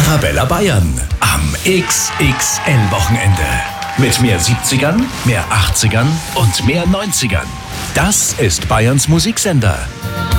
Arabella Bayern am XXL-Wochenende. Mit mehr 70ern, mehr 80ern und mehr 90ern. Das ist Bayerns Musiksender.